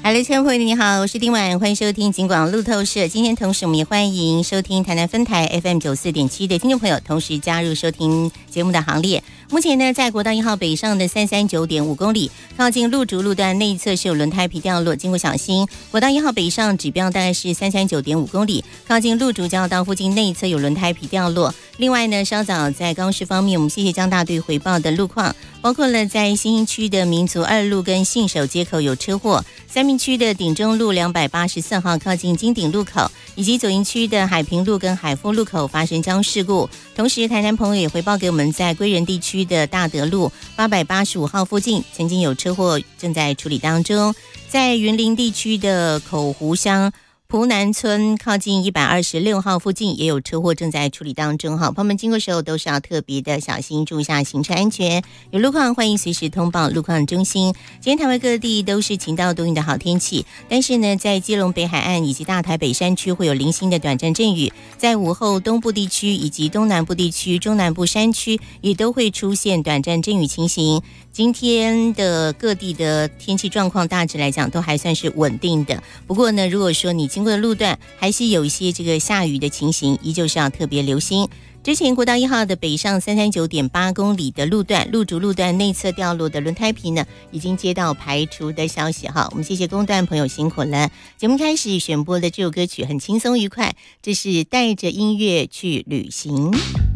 Hello， 亲爱的朋友你好，我是丁婉，欢迎收听警广路透社。今天同时我们也欢迎收听台南分台 FM 94.7的听众朋友，同时加入收听节目的行列。目前呢，在国道1号北上的339.5公里，靠近鹿竹路段内侧是有轮胎皮掉落，经过小心。国道1号北上指标大概是339.5公里，靠近鹿竹交道附近内侧有轮胎皮掉落。另外呢，稍早在高雄方面，我们谢谢江大队回报的路况，包括了在新营区的民族2路跟信守街口有车祸，三民区的顶中路284号靠近金鼎路口，以及左营区的海平路跟海富路口发生交通事故。同时，台南朋友也回报给我们，在归仁地区的大德路885号附近曾经有车祸，正在处理当中。在云林地区的口湖乡蒲南村靠近126号附近也有车祸正在处理当中哈，朋友们经过时候都是要特别的小心，注意一下行车安全。有路况欢迎随时通报路况中心。今天台湾各地都是晴到多云的好天气，但是呢，在基隆北海岸以及大台北山区会有零星的短暂阵雨，在午后东部地区以及东南部地区、中南部山区也都会出现短暂阵雨情形。今天的各地的天气状况大致来讲都还算是稳定的，不过呢，如果说你经过的路段还是有一些这个下雨的情形，依旧是要特别留心。之前国道1号的北上339.8公里的路段，鹿竹路段内侧掉落的轮胎皮呢，已经接到排除的消息哈。我们谢谢公段朋友辛苦了。节目开始选播的这首歌曲很轻松愉快，这是带着音乐去旅行。